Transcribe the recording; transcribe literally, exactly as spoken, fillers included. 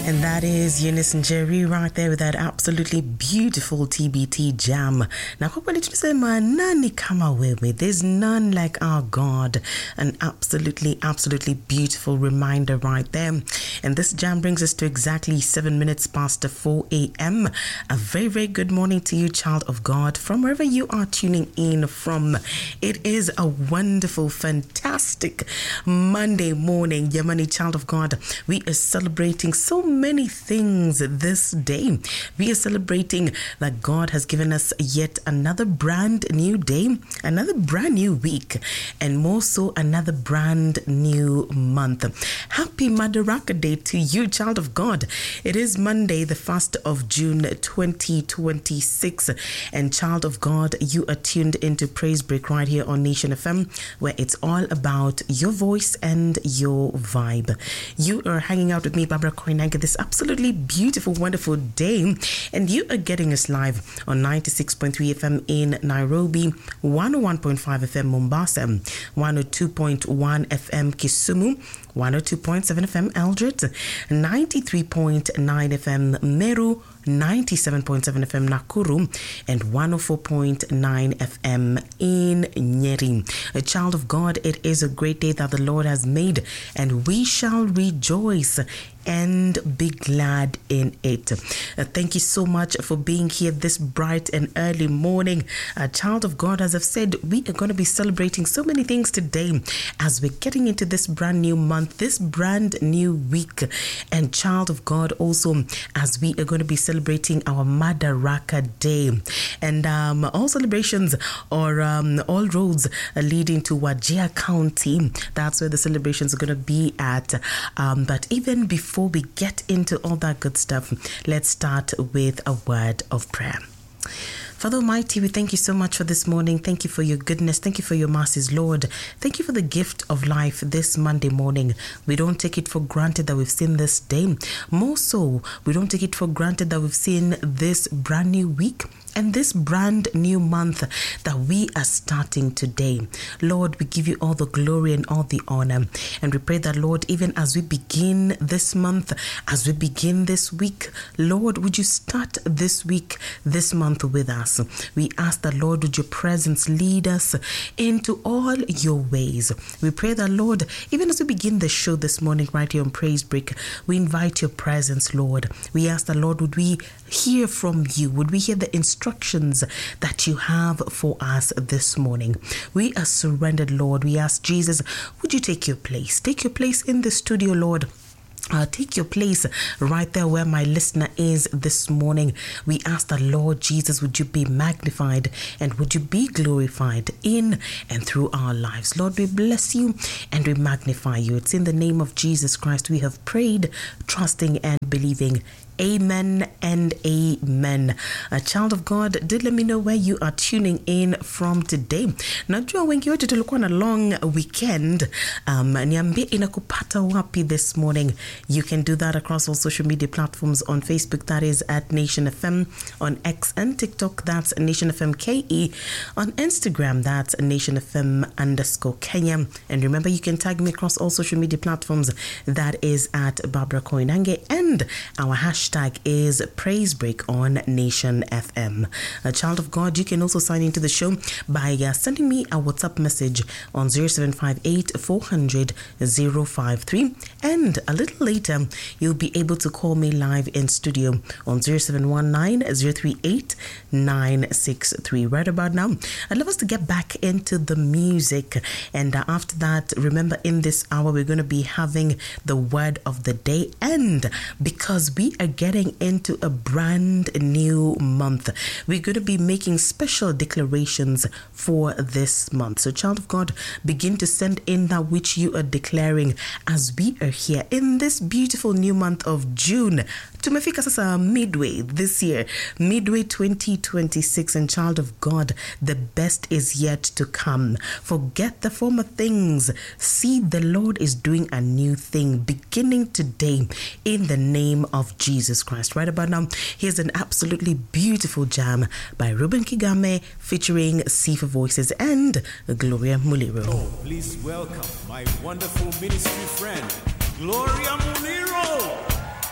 And that is Eunice and Jerry right there with that absolutely beautiful T B T jam. Now, kwa kweli tunasema nani kama wewe? There's none like our God. An absolutely, absolutely beautiful reminder right there. And this jam brings us to exactly seven minutes past four a.m. A very, very good morning to you, child of God, from wherever you are tuning in from. It is a wonderful, fantastic Monday morning. Yamani, child of God, we are celebrating so many things this day. We are celebrating that God has given us yet another brand new day, another brand new week, and more so another brand new month. Happy Madaraka Day to you, child of God. It is Monday, the first of June twenty twenty-six, and child of God, you are tuned into Praise Break right here on Nation F M, where it's all about your voice and your vibe. You are hanging out with me, Barbara Koinange, this absolutely beautiful, wonderful day, and you are getting us live on ninety-six point three F M in Nairobi, one oh one point five F M Mombasa, one oh two point one F M Kisumu, one oh two point seven F M Eldred, ninety-three point nine F M Meru, ninety-seven point seven F M Nakuru, and one oh four point nine F M in Nyeri. A child of God, it is a great day that the Lord has made, and we shall rejoice and be glad in it. Uh, thank you so much for being here this bright and early morning. Uh, child of God, as I've said, we are going to be celebrating so many things today as we're getting into this brand new month, this brand new week. And child of God, also as we are going to be celebrating our Madaraka Day. And um, all celebrations or um, all roads are leading to Wajir County. That's where the celebrations are going to be at. Um, but even before Before we get into all that good stuff, let's start with a word of prayer. Father Almighty, we thank you so much for this morning. Thank you for your goodness. Thank you for your mercies, Lord. Thank you for the gift of life this Monday morning. We don't take it for granted that we've seen this day. More so, we don't take it for granted that we've seen this brand new week and this brand new month that we are starting today. Lord, we give you all the glory and all the honor. And we pray that, Lord, even as we begin this month, as we begin this week, Lord, would you start this week, this month with us? We ask that, Lord, would your presence lead us into all your ways. We pray that, Lord, even as we begin the show this morning right here on Praise Break, we invite your presence, Lord. We ask that, Lord, would we hear from you? Would we hear the instructions that you have for us this morning? We are surrendered, Lord. We ask, Jesus, would you take your place? Take your place in the studio, Lord. Uh, take your place right there where my listener is this morning. We ask that, Lord Jesus, would you be magnified and would you be glorified in and through our lives. Lord, we bless you and we magnify you. It's in the name of Jesus Christ we have prayed, trusting and believing. Amen and amen. A child of God, did let me know where you are tuning in from today. Najua wengi wetu tulikuwa na long weekend. Um, niambie inakupata wapi this morning. You can do that across all social media platforms. On Facebook, that is at Nation F M. On X and TikTok, that's Nation F M K E. On Instagram, that's Nation F M underscore Kenya. And remember, you can tag me across all social media platforms. That is at Barbara Koinange, and our hashtag Hashtag is Praise Break on Nation F M. A child of God, you can also sign into the show by uh, sending me a WhatsApp message on zero seven five eight, four hundred, zero five three. And a little later, you'll be able to call me live in studio on zero seven one nine, zero three eight, nine six three. Right about now, I'd love us to get back into the music. And uh, after that, remember, in this hour, we're going to be having the word of the day. And because we are getting into a brand new month, we're going to be making special declarations for this month. So, child of God, begin to send in that which you are declaring as we are here in this beautiful new month of June. Tumefika sasa midway this year, midway twenty twenty-six, and child of God, the best is yet to come. Forget the former things. See, the Lord is doing a new thing beginning today in the name of Jesus Christ. Right about now, here's an absolutely beautiful jam by Ruben Kigame featuring Sifa Voices and Gloria Muliro. Oh, please welcome my wonderful ministry friend, Gloria Muliro.